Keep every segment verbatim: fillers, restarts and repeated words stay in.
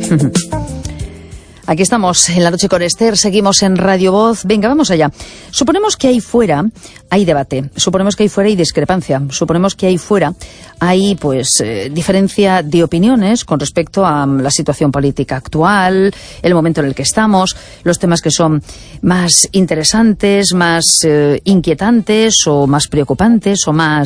Aquí estamos en La Noche con Esther, seguimos en Radio Voz. Venga, vamos allá. Suponemos que ahí fuera hay debate, suponemos que ahí fuera hay discrepancia, suponemos que ahí fuera hay pues eh, diferencia de opiniones con respecto a um, la situación política actual, el momento en el que estamos, los temas que son más interesantes, más eh, inquietantes o más preocupantes o más...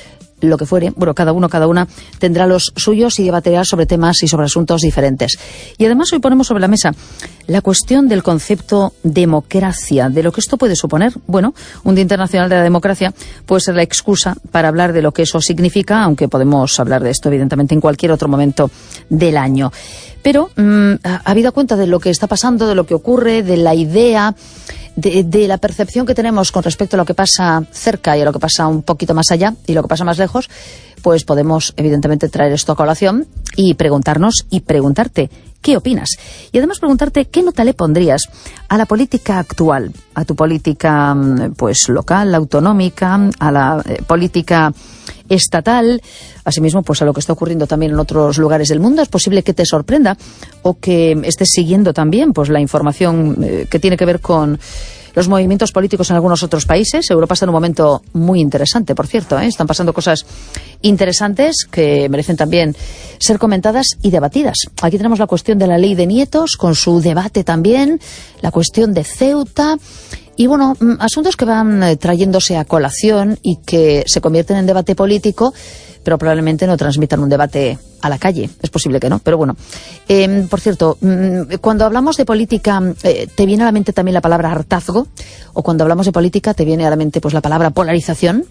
lo que fuere, bueno, cada uno, cada una tendrá los suyos y debatirá sobre temas y sobre asuntos diferentes. Y además hoy ponemos sobre la mesa la cuestión del concepto democracia, de lo que esto puede suponer. Bueno, un Día Internacional de la Democracia puede ser la excusa para hablar de lo que eso significa, aunque podemos hablar de esto evidentemente en cualquier otro momento del año. Pero, mmm, habida cuenta de lo que está pasando, de lo que ocurre, de la idea... De, de la percepción que tenemos con respecto a lo que pasa cerca y a lo que pasa un poquito más allá y lo que pasa más lejos, pues podemos evidentemente traer esto a colación y preguntarnos y preguntarte ¿qué opinas? Y además preguntarte qué nota le pondrías a la política actual, a tu política pues local, autonómica, a la eh, política estatal, asimismo pues a lo que está ocurriendo también en otros lugares del mundo. Es posible que te sorprenda o que estés siguiendo también pues la información eh, que tiene que ver con los movimientos políticos en algunos otros países. Europa está en un momento muy interesante, por cierto, ¿eh? Están pasando cosas interesantes que merecen también ser comentadas y debatidas. Aquí tenemos la cuestión de la ley de nietos, con su debate también, la cuestión de Ceuta... Y bueno, asuntos que van eh, trayéndose a colación y que se convierten en debate político, pero probablemente no transmitan un debate a la calle. Es posible que no, pero bueno. Eh, por cierto, cuando hablamos de política, eh, ¿te viene a la mente también la palabra hartazgo? O cuando hablamos de política, ¿te viene a la mente pues la palabra polarización?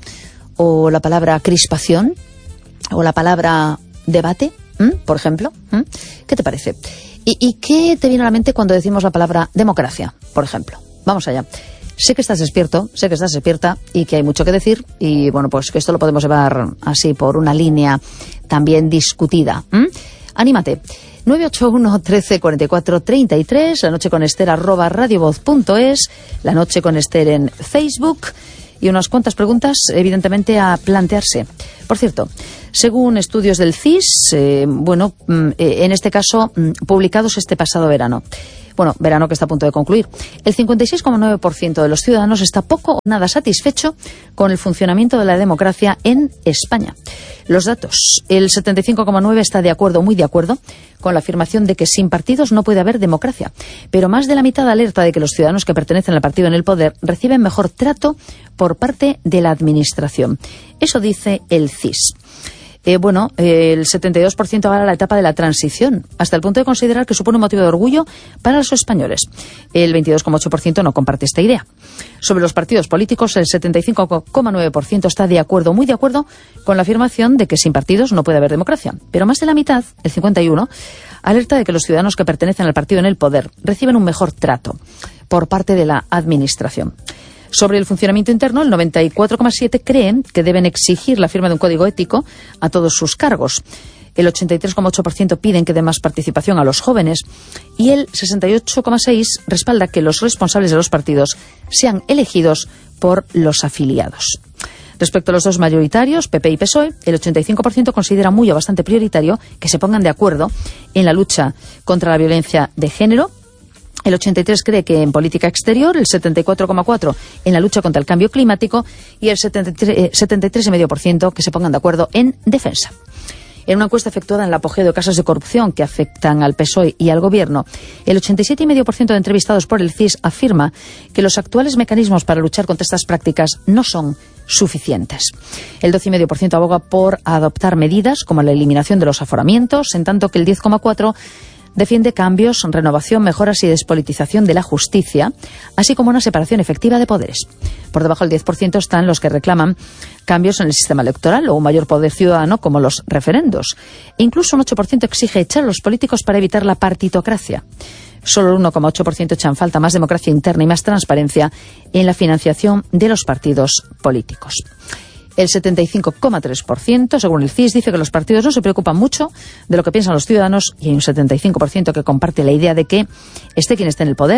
¿O la palabra crispación? ¿O la palabra debate? ¿Mm? Por ejemplo. ¿Mm? ¿Qué te parece? ¿Y, ¿Y qué te viene a la mente cuando decimos la palabra democracia, por ejemplo? Vamos allá. Sé que estás despierto, sé que estás despierta y que hay mucho que decir y bueno, pues que esto lo podemos llevar así por una línea también discutida. ¿Mm? Anímate. nueve ocho uno, trece, cuarenta y cuatro, treinta y tres, la noche con Esther arroba radiovoz punto es, la noche con Esther en Facebook y unas cuantas preguntas evidentemente a plantearse. Por cierto, según estudios del C I S, eh, bueno, eh, en este caso publicados este pasado verano, Bueno, verano que está a punto de concluir. El cincuenta y seis coma nueve por ciento de los ciudadanos está poco o nada satisfecho con el funcionamiento de la democracia en España. Los datos. El setenta y cinco coma nueve por ciento está de acuerdo, muy de acuerdo, con la afirmación de que sin partidos no puede haber democracia. Pero más de la mitad alerta de que los ciudadanos que pertenecen al partido en el poder reciben mejor trato por parte de la administración. Eso dice el C I S. Eh, bueno, eh, el setenta y dos por ciento avala la etapa de la transición, hasta el punto de considerar que supone un motivo de orgullo para los españoles. El veintidós coma ocho por ciento no comparte esta idea. Sobre los partidos políticos, el setenta y cinco coma nueve por ciento está de acuerdo, muy de acuerdo, con la afirmación de que sin partidos no puede haber democracia. Pero más de la mitad, el cincuenta y uno por ciento, alerta de que los ciudadanos que pertenecen al partido en el poder reciben un mejor trato por parte de la administración. Sobre el funcionamiento interno, el noventa y cuatro coma siete por ciento creen que deben exigir la firma de un código ético a todos sus cargos. El ochenta y tres coma ocho por ciento piden que dé más participación a los jóvenes y el sesenta y ocho coma seis por ciento respalda que los responsables de los partidos sean elegidos por los afiliados. Respecto a los dos mayoritarios, P P y P S O E, el ochenta y cinco por ciento considera muy o bastante prioritario que se pongan de acuerdo en la lucha contra la violencia de género. El ochenta y tres cree que en política exterior, el setenta y cuatro coma cuatro en la lucha contra el cambio climático y el setenta y tres coma cinco por ciento que se pongan de acuerdo en defensa. En una encuesta efectuada en el apogeo de casos de corrupción que afectan al P S O E y al Gobierno, el ochenta y siete coma cinco por ciento de entrevistados por el C I S afirma que los actuales mecanismos para luchar contra estas prácticas no son suficientes. El doce coma cinco por ciento aboga por adoptar medidas como la eliminación de los aforamientos, en tanto que el diez coma cuatro por ciento defiende cambios, renovación, mejoras y despolitización de la justicia, así como una separación efectiva de poderes. Por debajo del diez por ciento están los que reclaman cambios en el sistema electoral o un mayor poder ciudadano como los referendos. E incluso un ocho por ciento exige echar a los políticos para evitar la partitocracia. Solo el uno coma ocho por ciento echan falta más democracia interna y más transparencia en la financiación de los partidos políticos. El setenta y cinco coma tres por ciento, según el C I S, dice que los partidos no se preocupan mucho de lo que piensan los ciudadanos y hay un setenta y cinco por ciento que comparte la idea de que esté quien esté en el poder,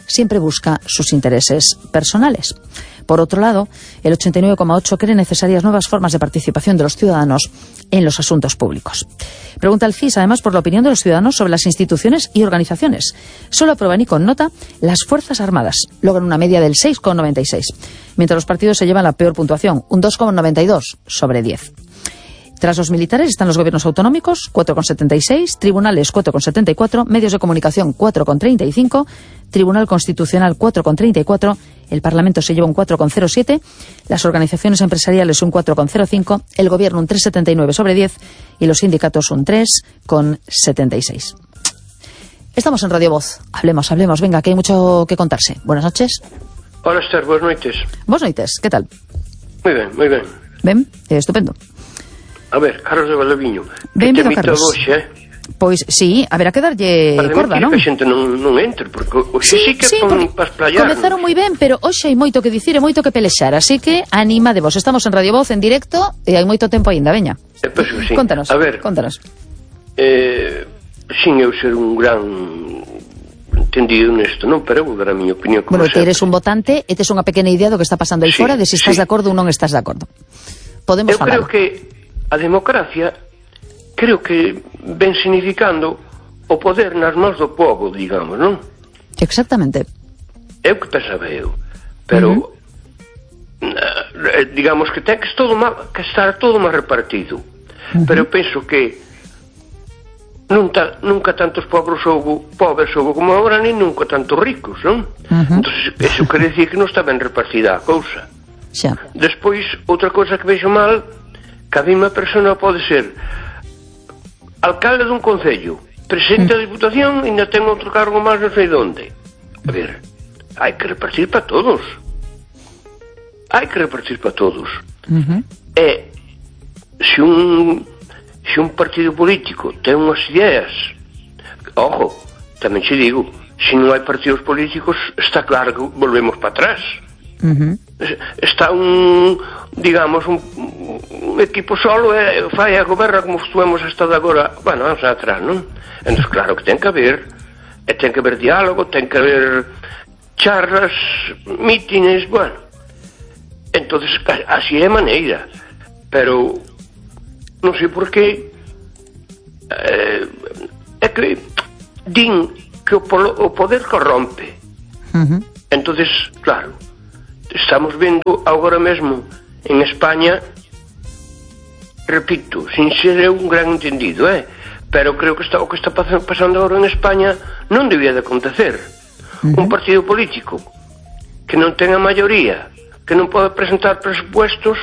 siempre busca sus intereses personales. Por otro lado, el ochenta y nueve coma ocho cree necesarias nuevas formas de participación de los ciudadanos en los asuntos públicos. Pregunta el C I S, además, por la opinión de los ciudadanos sobre las instituciones y organizaciones. Solo aprueban y con nota las Fuerzas Armadas. Logran una media del seis coma noventa y seis, mientras los partidos se llevan la peor puntuación, un dos coma noventa y dos sobre diez. Tras los militares están los gobiernos autonómicos, cuatro coma setenta y seis, tribunales, cuatro coma setenta y cuatro, medios de comunicación, cuatro coma treinta y cinco, Tribunal Constitucional, cuatro coma treinta y cuatro, el Parlamento se lleva un cuatro coma cero siete, las organizaciones empresariales un cuatro coma cero cinco, el Gobierno un tres coma setenta y nueve sobre diez y los sindicatos un tres coma setenta y seis. Estamos en Radio Voz. Hablemos, hablemos. Venga, que hay mucho que contarse. Buenas noches. Hola, Esther. Buenas noches. Buenas noches. ¿Qué tal? Muy bien, muy bien. Ben, eh, estupendo. A ver, Carlos de Valdeviño. Benvido, Carlos. Hoxe, eh? Pois, sí, haberá que darlle corda, non? Para que a xente non, non entre, porque hoxe sí, sí que sí, pon para esplayarnos. Comezaron moi ben, pero hoxe hai moito que dicir e moito que pelexar, así que anima de vos. Estamos en Radio Voz, en directo, e hai moito tempo aínda, veña. Eh, pues, sí. Contanos, a ver, contanos. Eh, sin eu ser un gran entendido nesto, non? Pero eu vou dar a miña opinión como Bueno, sempre. que eres un votante e tes unha pequena idea do que está pasando aí sí, fora, de se estás sí. de acordo ou non estás de acordo. Podemos eu falar. creo que a democracia creo que ven significando o poder nas mãos do povo, digamos, non? Exactamente. É o que pensaba eu. Pero, uh-huh. uh, digamos que ten que, todo mal, que estar todo máis repartido. Uh-huh. Pero penso que nunca, nunca tantos pobres houve, pobres houve como agora, ni nunca tantos ricos, non? Uh-huh. Entón, eso quere decir que non está ben repartida a cousa. Xa. Despois, outra cousa que vexo mal, que a mesma persona pode ser alcalde dun concello, presidente da Diputación e ainda ten outro cargo máis non sei onde. A ver, hai que repartir para todos. Hai que repartir para todos. Uh-huh. E se un se un partido político ten unhas ideas, ojo, tamén che digo, se non hai partidos políticos está claro que volvemos para atrás. Uh-huh. Está un, digamos, un, un equipo solo e fai a goberna como estuvemos estado agora, bueno, vamos atrás, non? Entón, claro que ten que haber, e ten que haber diálogo, ten que haber charlas, mítines, bueno. Entonces, así é maneira, pero non sei por qué, eh, é que din que o, polo, o poder corrompe. Uh-huh. Entonces, claro, estamos vendo agora mesmo en España, repito, sin ser eu un gran entendido, eh? Pero creo que está, o que está pasando agora en España non debía de acontecer. Uh-huh. Un partido político que non ten a maioría, que non pode presentar presupuestos,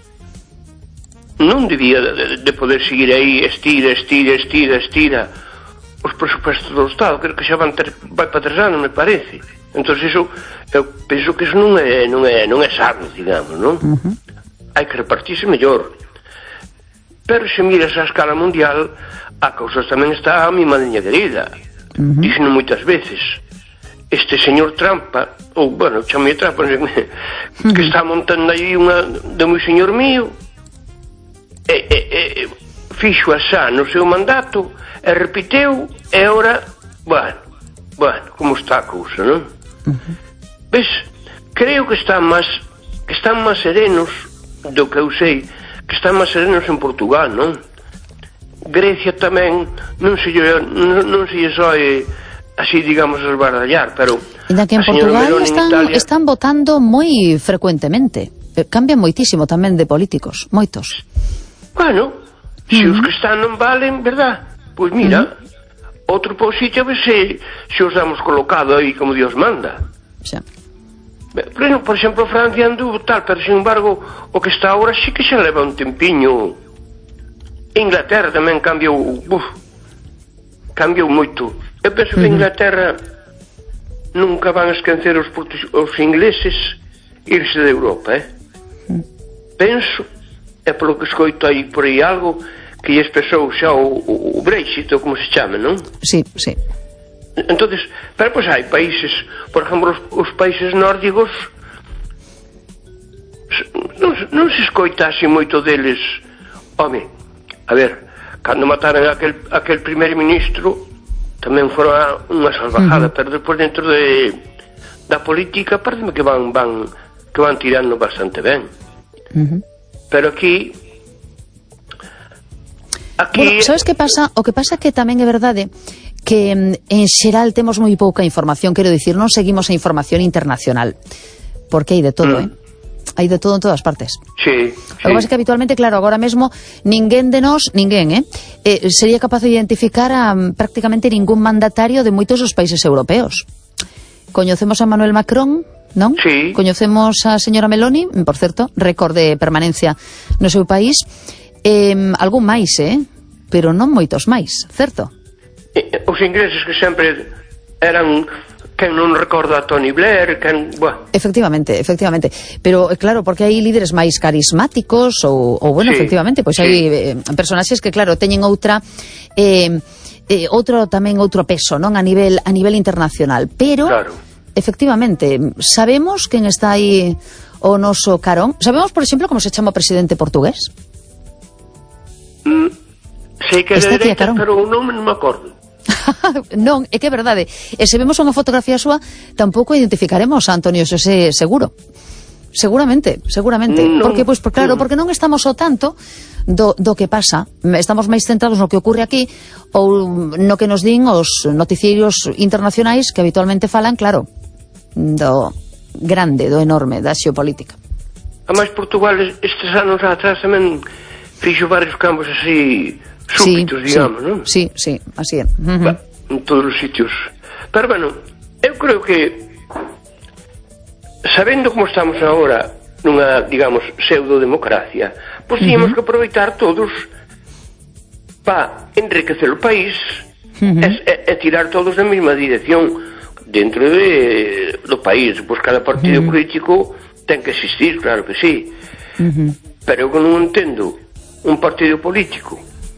non debía de, de poder seguir aí, estira, estira, estira, estira os presupuestos do Estado. Creo que xa van ter, vai para tres anos, me parece. Entón, iso, eu penso que iso non é, non é, non é sano, digamos, non? Uh-huh. Hai que repartirse mellor. Pero se miras a escala mundial, a cousa tamén está a mi madriña querida. Uh-huh. Dixeno moitas veces. Este señor Trampa, ou, bueno, chamei Trampa, uh-huh. que está montando aí unha de moi señor mío, e, e, e fixo asá no seu mandato, e repiteu, e ora, bueno, bueno, como está a cousa, non? Uh-huh. Ves, creo que están máis que están máis serenos do que eu sei, que están máis serenos en Portugal, non? Grecia tamén non se non, non se soe así, digamos, esbardallar, pero ainda que en Portugal están, Italia... están votando moi frecuentemente, cambian moitísimo tamén de políticos, moitos. Bueno, se uh-huh. os que están non valen, verdad? Pois mira, uh-huh. outro po sitio, a ver se, se os damos colocado aí como Dios manda. Xa. Por, por exemplo, Francia andou tal, pero sin embargo o que está agora sí que xa leva un tempiño. Inglaterra tamén cambiou, uf, cambiou moito. Eu penso que Inglaterra nunca van a esquecer os, os ingleses irse de Europa, eh? Penso, é polo que escoito aí por aí algo que lles pesou xa o, o, o Brexit, ou como se chame, non? Sí, sí. Entonces, pero pois hai países, por exemplo, os, os países nórdicos non, non se escoita así moito deles. Home, a ver, cando mataran aquel, aquel primer ministro tamén fora unha salvajada, uh-huh. pero despois dentro de da política parece que van van que van tirando bastante ben. Uh-huh. Pero aquí aquí bueno, sabes que pasa? O que pasa que tamén é verdade que en xeral temos moi pouca información, quero dicir, non seguimos a información internacional, porque hai de todo, mm. eh? Hai de todo en todas partes. Sí, sí. O que pasa é que habitualmente, claro, agora mesmo ninguén de nós, ninguén, eh, eh sería capaz de identificar a um, prácticamente ningún mandatario de moitos dos países europeos. Coñecemos a Manuel Macron, non? Sí. Coñecemos a señora Meloni, por certo, récord de permanencia no seu país. Eh, algún máis, eh? Pero non moitos máis, certo? Os ingleses que sempre eran, quen non recorda a Tony Blair, quen... Buah. Efectivamente, efectivamente. Pero, claro, porque hai líderes máis carismáticos ou, ou bueno, sí, efectivamente, pois sí. Hai eh, personaxes que, claro, teñen outra... Eh, eh, outro tamén outro peso, non? A nivel a nivel internacional. Pero, claro, efectivamente, sabemos quen está aí o noso carón. Sabemos, por exemplo, como se chama o presidente portugués? Mm, sei que é de dereita, pero o nome non me acordo. Non, é que é verdade. E se vemos unha fotografía súa, tampouco identificaremos a Antonio Xosé Seguro. Seguramente, seguramente. No, porque, pois, por, claro, no. porque non estamos ao tanto do, do que pasa. Estamos máis centrados no que ocurre aquí ou no que nos din os noticiarios internacionais que habitualmente falan, claro, do grande, do enorme, da xeopolítica. A máis Portugal estes anos atrás tamén fixo varios campos así súbitos, sí, digamos, sí, non? Sí, sí, así é. Uh-huh. Bah, en todos os sitios. Pero, bueno, eu creo que sabendo como estamos agora nunha, digamos, pseudo-democracia, pois tínhamos uh-huh. que aproveitar todos para enriquecer o país uh-huh. e, e, e tirar todos na mesma dirección dentro de, do país. Pois cada partido uh-huh. político ten que existir, claro que sí. Uh-huh. Pero eu non entendo un partido político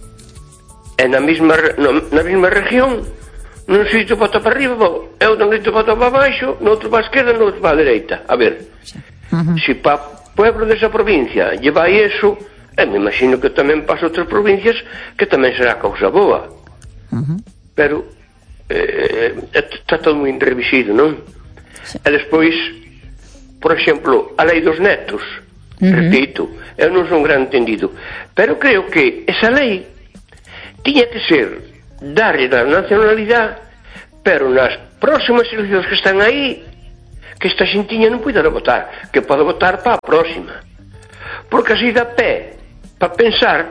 e na mesma, na mesma región nun sitio vota para arriba, e outro sitio vota para baixo, no outro para a esquerda, no outro para a dereita. A ver, uh-huh. se para o pueblo desa provincia lle vai eso, e me imagino que tamén para outras provincias que tamén será causa boa. Uh-huh. Pero eh, está todo moi enrevisido, non? Sí. E despois, por exemplo, a lei dos netos, uh-huh. repito, eu non son un gran entendido, pero creo que esa lei tiña que ser darlle a nacionalidade, pero nas próximas eleccións que están aí, que esta xentiña non poida votar, que pode votar para a próxima, porque así dá pé para pensar,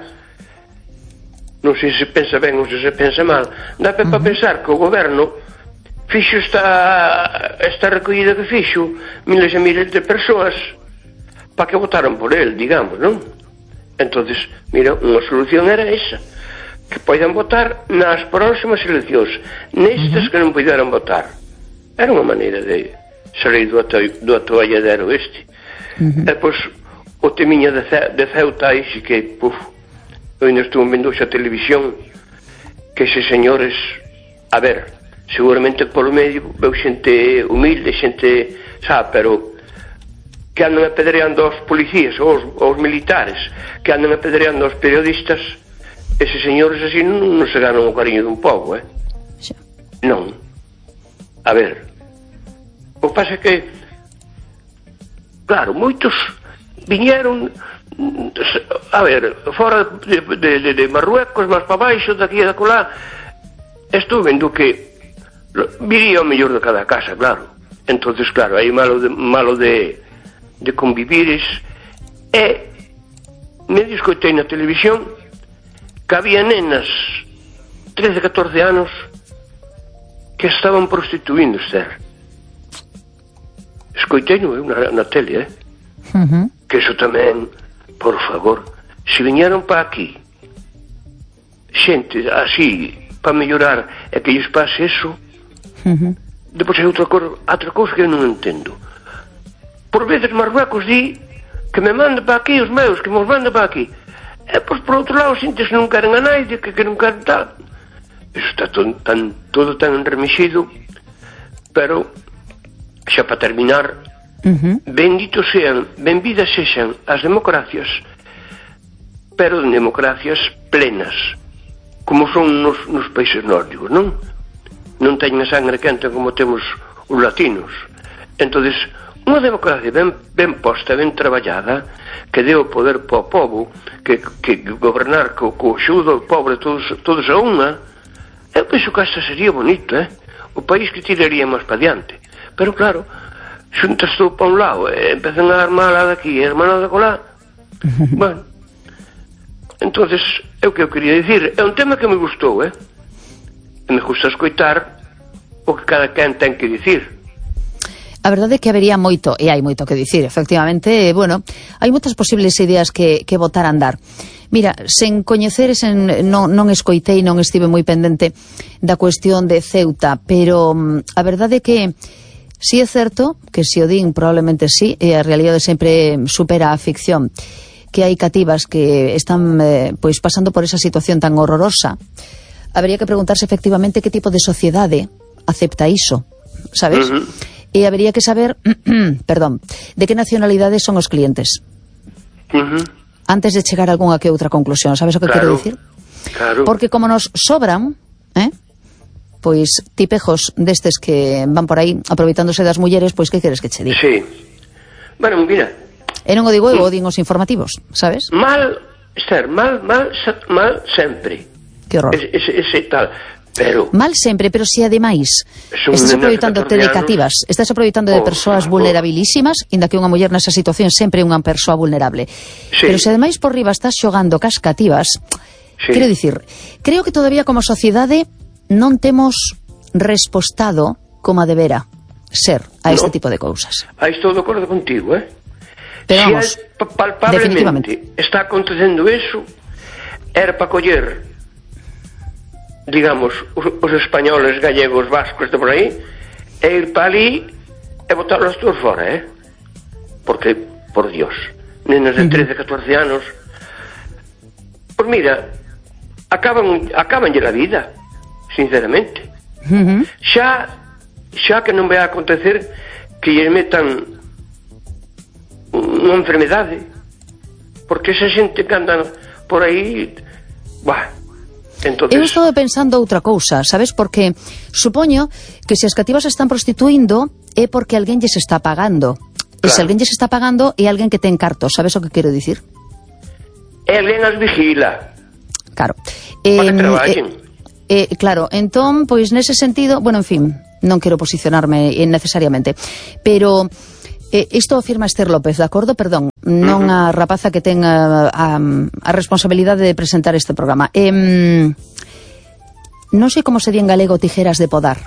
non sei se pensa ben ou se se pensa mal, dá pé uh-huh. para pensar que o goberno fixo esta esta recollida que fixo miles e miles de persoas para que votaran por el, digamos, non? Entonces, mira, unha solución era esa, que poidan votar nas próximas eleccións, nestas uh-huh. que non poideran votar. Era unha maneira de salir do, ato- do atoalladero este. Uh-huh. E, pois, o temiña de, Ce- de Ceuta, aí, que, puf, eu ainda estou vendo xa televisión, que eses señores, a ver, seguramente polo medio veu xente humilde, xente, sabe, pero que andan apedreando aos policías, aos, aos militares, que andan apedreando aos periodistas. Eses señores así non, non se ganan o cariño dun pobo, eh? Sí. Non. A ver, o que pasa é que, claro, moitos viñeron, a ver, fora de, de, de, de Marruecos, máis para baixo, daqui e da colá, estou vendo que viría o mellor de cada casa, claro. Entonces, claro, hai malo de, malo de, de convivires, e me discoitei na televisión que había nenas trece, catorce anos que estaban prostituíndose. Escoitei-no eu na, na tele, eh? Uh-huh. Que eso tamén, por favor, se viñeron para aquí xente así para mellorar e que lles pase eso, uh-huh. depois hai outra cosa, outra cousa que eu non entendo. Por veces Marruecos di que me manda para aquí os meus, que me os manda para aquí. E, pois, por outro lado, sintes que non queren a naide, que, que non queren tal. Iso está todo tan, todo tan enremixido. Pero, xa para terminar, uh-huh. benditos sean, benvidas sexan as democracias, pero democracias plenas, como son nos, nos países nórdicos, non? Non teñen a sangre quente como temos os latinos. Entonces, unha democracia ben, ben posta, ben traballada, que deu o poder para o povo, que, que gobernar co, co xudo do pobre todos, todos a unha, eu penso que esta sería bonito, eh? O país que tiraríamos para diante. Pero claro, xuntas todo para un lado, e empezan a armar a daqui, a armar a dacolá. Bueno, entonces, é o que eu quería dicir. É un tema que me gustou, eh? E me gusta escoitar o que cada quen ten que dicir. A verdade é que habería moito, e hai moito que dicir, efectivamente, bueno, hai moitas posibles ideas que, que botar a andar. Mira, sen coñecer, sen, non, non escoitei, non estive moi pendente da cuestión de Ceuta, pero a verdade é que si é certo, que se o din probablemente sí, e a realidade sempre supera a ficción, que hai cativas que están eh, pois pasando por esa situación tan horrorosa. Habería que preguntarse efectivamente que tipo de sociedade acepta iso, sabes? Uh-huh. E habería que saber, perdón, de que nacionalidades son os clientes. Uh-huh. Antes de chegar a algunha que outra conclusión, sabes o que claro, quero dicir? Claro. Porque como nos sobran, eh, pois tipejos destes que van por aí aproveitándose das mulleres, pois que queres que che diga? Sí. Bueno, mira. E non o digo eu, o din os informativos, sabes? Mal, ser, mal, mal, mal sempre. Que horror. Ese, ese, ese tal... Pero, mal sempre, pero si ademais estás aproveitándote de cativas, estás aproveitando de persoas oh, vulnerabilísimas, inda que unha muller nesa situación sempre é unha persoa vulnerable. Sí. Pero se ademais por riba estás xogando cas cativas, sí. Quero dicir, creo que todavía como sociedade non temos respostado como a debera ser a este no. tipo de cousas. Aí estou de acordo contigo, eh? Pero si vamos, palpablemente está acontecendo eso, era para coller, digamos, os, os españoles, gallegos, vascos de por aí, e ir para ali e botarlos todos fora, eh? Porque, por Dios, nenas de trece, catorce anos, pues mira, acaban acabanlle a vida, sinceramente. Uh-huh. Xa, xa que non vai a acontecer que lle metan unha enfermedade, porque esa xente que anda por aí, bah. Entonces... Eu estou pensando outra cousa, sabes? Porque supoño que se as cativas están prostituindo é porque alguén lles está pagando. Claro. E se alguén lles está pagando é alguén que ten cartos, sabes o que quero dicir? E alguén as vigila. Claro. Para que traballen. Eh, eh, claro, entón, pois nese sentido, bueno, en fin, non quero posicionarme necesariamente, pero... Eh, isto afirma Esther López, de acordo? Perdón, non uh-huh. a rapaza que ten a, a, a responsabilidade de presentar este programa. Eh, non sei como se di en galego tijeras de podar.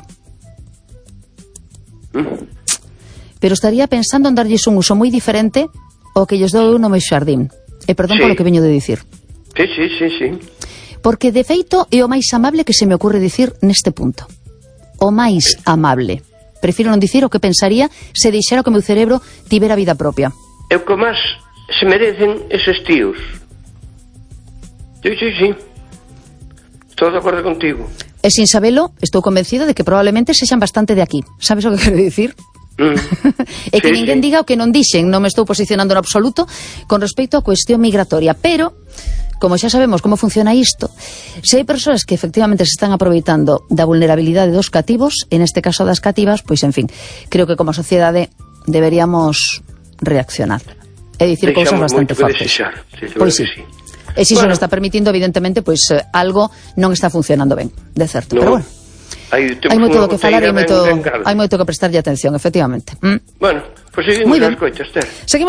Uh-huh. Pero estaría pensando en darlles un uso moi diferente ao que lles dou eu no meu xardín. E perdón sí. polo que veño de dicir. Sí, sí, sí, sí. Porque de feito é o máis amable que se me ocurre dicir neste punto. O máis sí. amable. Prefiro non dicir o que pensaría se deixara que o meu cerebro tivera vida propia. É o que máis se merecen eses tíos. Sí, sí, sí. Estou de acordo contigo. E sin sabelo, estou convencida de que probablemente sexan bastante de aquí. Sabes o que quero dicir? Mm. E que sí, ninguén sí. diga o que non dixen. Non me estou posicionando en absoluto con respecto á cuestión migratoria. Pero... como xa sabemos como funciona isto, se hai persoas que efectivamente se están aproveitando da vulnerabilidade dos cativos, en este caso das cativas, pois en fin, creo que como sociedade deberíamos reaccionar e dicir cousas bastante fortes. Pois sí. E se iso non está permitindo, evidentemente, pois algo non está funcionando ben, de certo. No. Pero bueno, hai moito que falar e hai moito, hai moito que prestarlle atención, efectivamente. Mm. Bueno, pois seguimos as coitas, Ter.